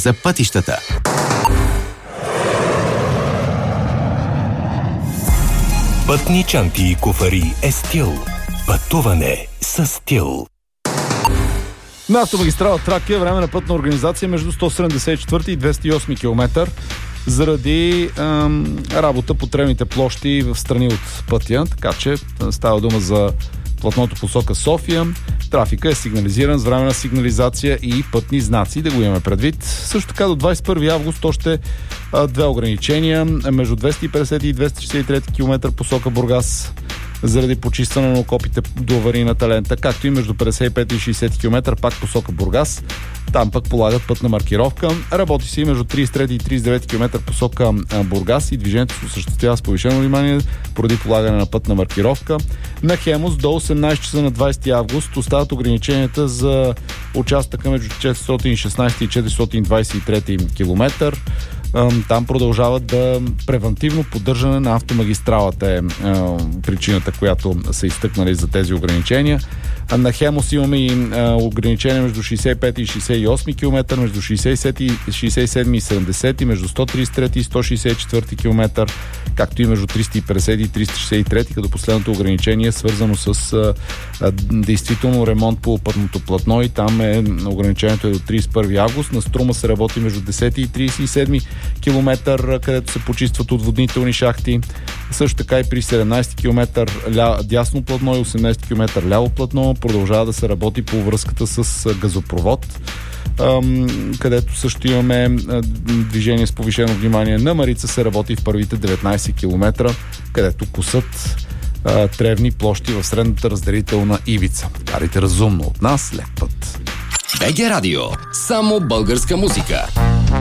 са пътищата. Пътни чанти и куфари е стил. Пътуване с стил. На автомагистрала Тракия временна пътна организация между 174 и 208 км заради работа по тревните площи в страни от пътя, така че става дума за платното посока София. Трафика е сигнализиран с временна сигнализация и пътни знаци, да го имаме предвид. Също така до 21 август още две ограничения между 250 и 263 км посока Бургас заради почистване на окопите до аварийната лента, както и между 55 и 60 км пак посока Бургас. Там пък полагат пътна маркировка. Работи се и между 33 и 39 км посока Бургас и движението се осъществява с повишено внимание поради полагане на пътна маркировка. На Хемус до 18 часа на 20 август остават ограниченията за участъка между 416 и 423 км. Там продължават да превантивно поддържане на автомагистралата е причината, която са изтъкнали за тези ограничения. На Хемус имаме и ограничения между 65 и 68 км, между 67 и 70, между 133 и 164 км, както и между 350 и 363, като последното ограничение е свързано с действително ремонт по пътното платно и там ограничението е до 31 август. На Струма се работи между 10 и 37 км, където се почистват отводнителни шахти. Също така и при 17 км дясно платно и 18 км ляво платно продължава да се работи по връзката с газопровод, където също имаме движение с повишено внимание. На Марица се работи в първите 19 км, където косат тревни площи в средната разделителна ивица. Карайте разумно, от нас лек път. БГ Радио. Само българска музика.